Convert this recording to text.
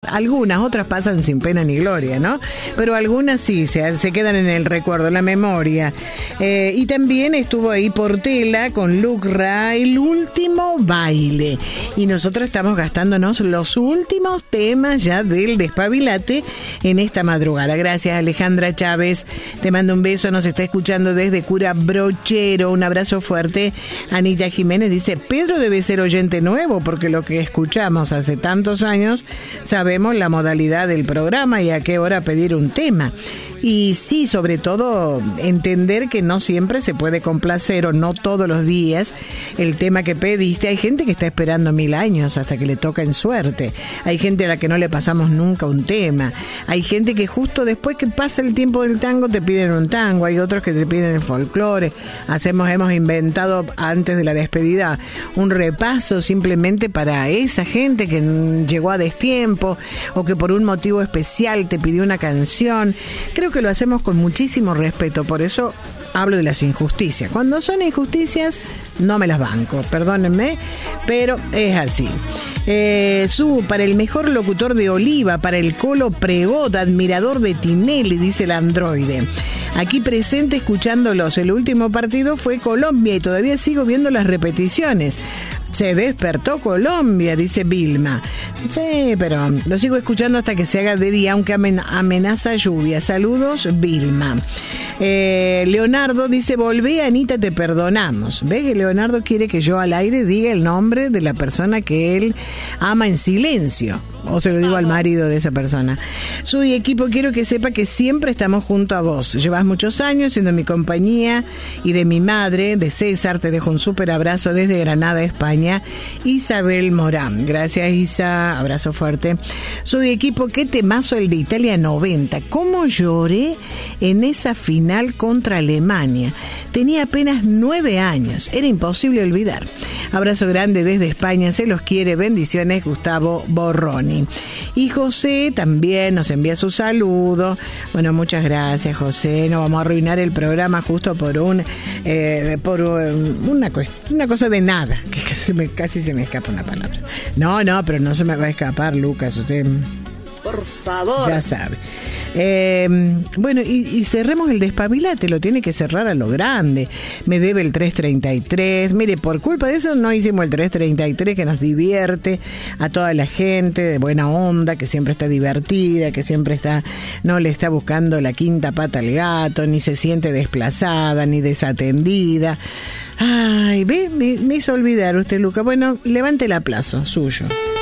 algunas, otras pasan sin pena ni gloria, ¿no? Pero algunas sí, se quedan en el recuerdo, en la memoria. Y también estuvo ahí Portela con Lucra, el último baile. Y nosotros estamos gastándonos los últimos temas ya del Despabilate en esta madrugada. Gracias, Alejandra Chávez. Te mando un beso, nos está escuchando desde Cura Brochero. Un abrazo fuerte. Anita Jiménez dice, Pedro debe ser oyente nuevo, porque lo que escuchamos hace tantos años, sabemos la modalidad del programa y a qué hora pedir un tema. Y sí, sobre todo, entender que no siempre se puede complacer o no todos los días el tema que pediste. Hay gente que está esperando 1000 años hasta que le toca en suerte. Hay gente a la que no le pasamos nunca un tema. Hay gente que justo después que pasa el tiempo del tango te piden un tango. Hay otros que te piden el folclore. Hemos inventado antes de la despedida un repaso simplemente para esa gente que llegó a destiempo o que por un motivo especial te pidió una canción. Creo que lo hacemos con muchísimo respeto, por eso hablo de las injusticias. Cuando son injusticias, no me las banco, perdónenme, pero es así. Para el mejor locutor de Oliva, para el Colo Pregot, admirador de Tinelli, dice el androide. Aquí presente escuchándolos. El último partido fue Colombia y todavía sigo viendo las repeticiones. Se despertó Colombia, dice Vilma. Sí, pero lo sigo escuchando hasta que se haga de día, aunque amenaza lluvia. Saludos, Vilma. Leonardo dice, volvé, Anita, te perdonamos. ¿Ve que Leonardo quiere que yo al aire diga el nombre de la persona que él ama en silencio? O se lo digo al marido de esa persona. Soy equipo, quiero que sepa que siempre estamos junto a vos. Llevas muchos años siendo mi compañía y de mi madre, de César. Te dejo un súper abrazo desde Granada, España. Isabel Morán. Gracias, Isa. Abrazo fuerte. Soy equipo, qué temazo el de Italia 90. ¿Cómo lloré en esa final contra Alemania? Tenía apenas 9 años. Era imposible olvidar. Abrazo grande desde España. Se los quiere. Bendiciones, Gustavo Borroni. Y José también nos envía su saludo. Bueno, muchas gracias, José. No vamos a arruinar el programa justo por una cosa de nada. Que casi se me escapa una palabra. No, pero no se me va a escapar, Lucas. Usted, por favor, ya sabe. Bueno, y cerremos el Despabilate, lo tiene que cerrar a lo grande. Me debe el 333. Mire, por culpa de eso no hicimos el 333, que nos divierte a toda la gente de buena onda, que siempre está divertida, que siempre no le está buscando la quinta pata al gato, ni se siente desplazada, ni desatendida. Ay, ve, me hizo olvidar usted, Luca. Bueno, levante el aplauso suyo.